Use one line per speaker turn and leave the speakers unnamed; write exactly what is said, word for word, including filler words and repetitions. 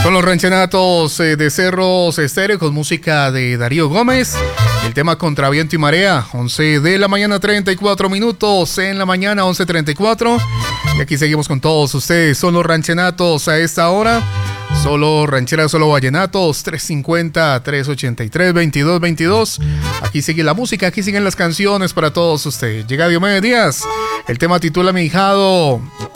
Con los ranchenatos eh, de Cerros Estéreo con música de Darío Gómez. El tema Contra Viento y Marea, once de la mañana, treinta y cuatro minutos en la mañana, once treinta y cuatro. Y aquí seguimos con todos ustedes. Son los ranchenatos a esta hora. Solo rancheras, solo vallenatos, tres cincuenta, tres ochenta y tres, veintidós veintidós. Aquí sigue la música, aquí siguen las canciones para todos ustedes. Llega Diomedes Díaz. El tema titula Mi Hijado